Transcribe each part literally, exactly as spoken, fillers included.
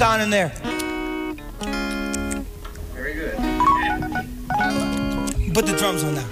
sound in there. Very good. Put the drums on now.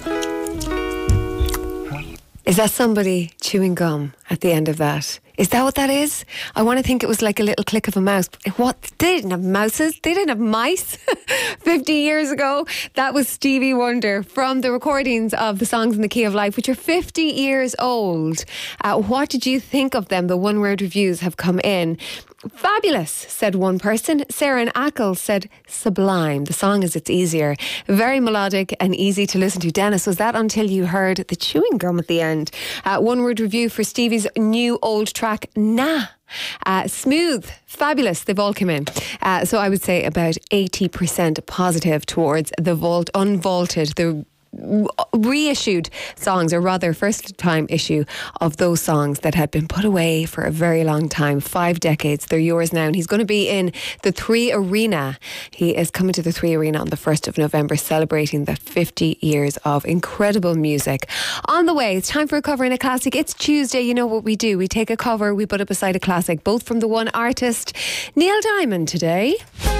Is that somebody chewing gum at the end of that? Is that what that is? I want to think it was like a little click of a mouse. What? They didn't have mouses. They didn't have mice fifty years ago. That was Stevie Wonder from the recordings of the Songs in the Key of Life, which are fifty years old. Uh, what did you think of them? The one-word reviews have come in. Fabulous, said one person. Sarah and Ackles said sublime. The song is It's Easier. Very melodic and easy to listen to. Dennis, was that until you heard the chewing gum at the end? Uh, one word review for Stevie's new old track, Nah. Uh, smooth, fabulous, they've all come in. Uh, so I would say about eighty percent positive towards the vault, unvaulted, the reissued songs, or rather first time issue of those songs that had been put away for a very long time, five decades. They're yours now, and he's going to be in the Three Arena. He is coming to the Three Arena on the first of November, celebrating the fifty years of incredible music. On the way, it's time for a cover in a classic. It's Tuesday. You know what we do, we take a cover, we put it beside a classic, both from the one artist, Neil Diamond, today.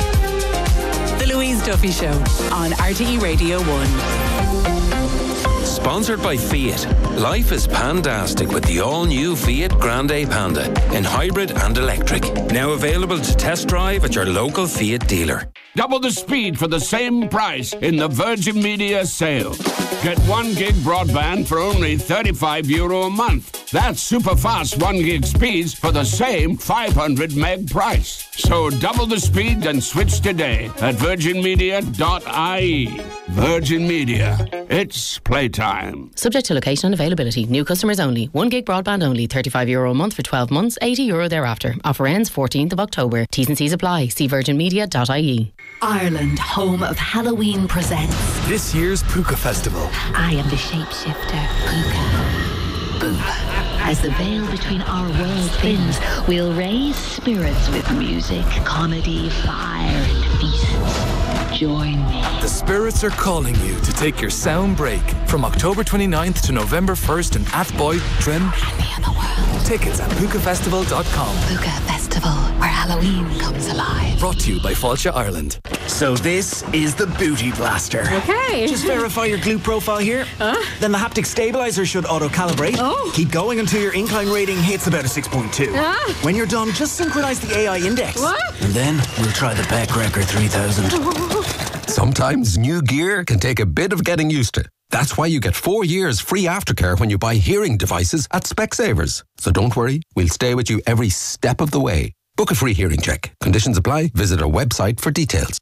The Louise Duffy Show on R T E Radio one. Sponsored by Fiat. Life is pandastic with the all-new Fiat Grande Panda in hybrid and electric. Now available to test drive at your local Fiat dealer. Double the speed for the same price in the Virgin Media sale. Get one gig broadband for only thirty-five euro a month. That's super fast one gig speeds for the same five hundred meg price. So double the speed and switch today at virgin media dot I E. Virgin Media. It's playtime. Subject to location and availability. New customers only. One gig broadband only. thirty-five euro a month for twelve months. eighty euro thereafter. Offer ends fourteenth of October. T's and C's apply. See virgin media dot I E. Ireland, home of Halloween, presents this year's Puka Festival. I am the shapeshifter, Puka. Boom. As the veil between our worlds thins, we'll raise spirits with music, comedy, fire, and feasts. Join me. The spirits are calling you to take your sound break from October twenty-ninth to November first in Athboy, Trim, and me in the world. Tickets at puka festival dot com. Puka Festival, where Halloween comes alive. Brought to you by Fáilte Ireland. So this is the Booty Blaster. Okay. Just verify your glute profile here. Uh? Then the haptic stabilizer should auto-calibrate. Oh. Keep going until your incline rating hits about a six point two. Uh? When you're done, just synchronize the A I index. What? And then we'll try the Peck Wrecker three thousand. Sometimes new gear can take a bit of getting used to. That's why you get four years free aftercare when you buy hearing devices at Specsavers. So don't worry, we'll stay with you every step of the way. Book a free hearing check. Conditions apply. Visit our website for details.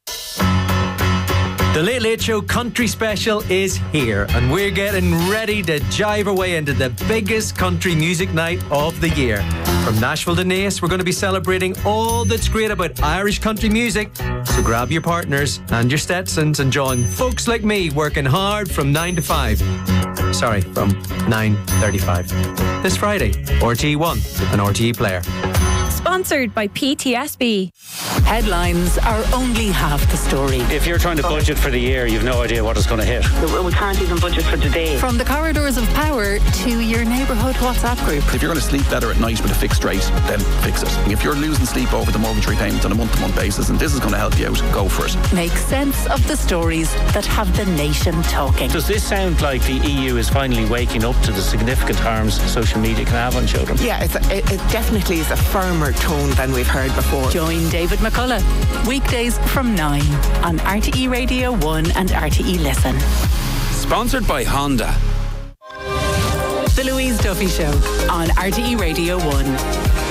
The Late Late Show Country Special is here, and we're getting ready to jive our way into the biggest country music night of the year. From Nashville to Naas, we're going to be celebrating all that's great about Irish country music. So grab your partners and your Stetsons and join folks like me working hard from nine to five. Sorry, from nine thirty-five. This Friday, R T E one and R T E Player. Sponsored by P T S B. Headlines are only half the story. If you're trying to budget for the year, you've no idea what it's going to hit. We can't even budget for today. From the corridors of power to your neighbourhood WhatsApp group. If you're going to sleep better at night with a fixed rate, then fix it. If you're losing sleep over the mortgage repayment on a month-to-month basis and this is going to help you out, go for it. Make sense of the stories that have the nation talking. Does this sound like the E U is finally waking up to the significant harms social media can have on children? Yeah, it's a, it, it definitely is a firmer tone than we've heard before. Join David McCullough weekdays from nine on R T E Radio one and R T E Listen. Sponsored by Honda. The Louise Duffy Show on R T E Radio one.